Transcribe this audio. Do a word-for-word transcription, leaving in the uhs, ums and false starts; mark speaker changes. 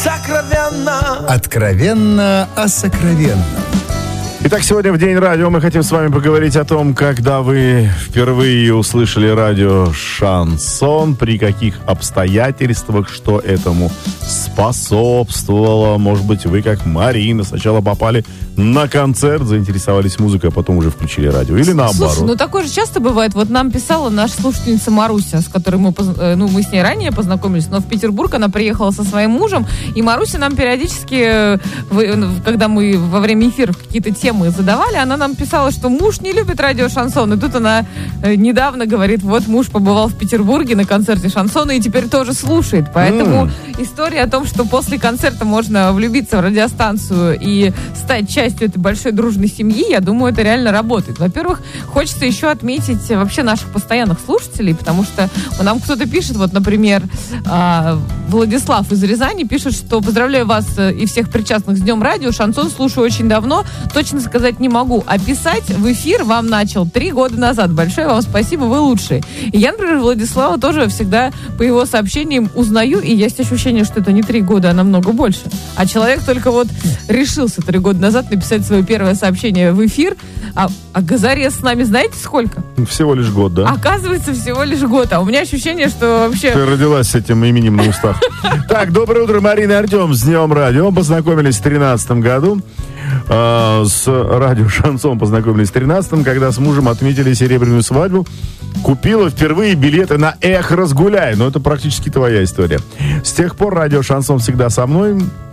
Speaker 1: сокровенно.
Speaker 2: Откровенно о сокровенном.
Speaker 3: Итак, сегодня в День радио мы хотим с вами поговорить о том, когда вы впервые услышали радио «Шансон», при каких обстоятельствах, что этому способствовало. Может быть, вы, как Марина, сначала попали на концерт, заинтересовались музыкой, а потом уже включили радио. Или наоборот.
Speaker 4: Слушай, ну такое же часто бывает. Вот нам писала наша слушательница Маруся, с которой мы, ну, мы с ней ранее познакомились, но в Петербург она приехала со своим мужем, и Маруся нам периодически, когда мы во время эфиров какие-то темы мы задавали, она нам писала, что муж не любит радио «Шансон». И тут она э, недавно говорит, вот муж побывал в Петербурге на концерте «Шансона» и теперь тоже слушает. Поэтому mm. история о том, что после концерта можно влюбиться в радиостанцию и стать частью этой большой дружной семьи, я думаю, это реально работает. Во-первых, хочется еще отметить вообще наших постоянных слушателей, потому что нам кто-то пишет, вот, например, э, Владислав из Рязани пишет, что поздравляю вас и всех причастных с Днем радио. «Шансон» слушаю очень давно. Точно сказать не могу, а писать в эфир вам начал три года назад. Большое вам спасибо, вы лучшие. И я, например, Владислава тоже всегда по его сообщениям узнаю, и есть ощущение, что это не три года, а намного больше. А человек только вот решился три года назад написать свое первое сообщение в эфир, а, а Газарес с нами знаете сколько?
Speaker 3: Всего лишь год, да?
Speaker 4: Оказывается, всего лишь год. А у меня ощущение, что вообще...
Speaker 3: Ты родилась с этим именем на устах. Так, доброе утро, Марина и Артем, с Днем радио. Познакомились в тринадцатом году. С радио «Шансон» познакомились в тринадцатом, когда с мужем отметили серебряную свадьбу. Купила впервые билеты на «Эх, разгуляй». Но это практически твоя история. С тех пор радио «Шансон» всегда со мной.